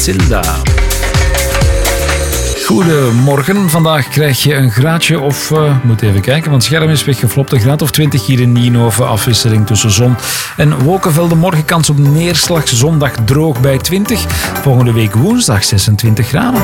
Matilda. Goedemorgen. Vandaag krijg je een graadje of... moet even kijken, want het scherm is weggeflopt. Een graad of 20 hier in Nienhoven. Afwisseling tussen zon en wolkenvelden. Morgen kans op neerslag. Zondag droog bij 20. Volgende week woensdag 26 graden.